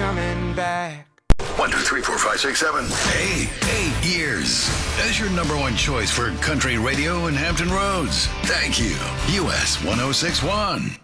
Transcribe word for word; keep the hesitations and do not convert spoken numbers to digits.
coming back. One, two, three, four, five, six, seven. Hey, eight years as your number one choice for country radio in Hampton Roads. Thank you. U S one oh six one.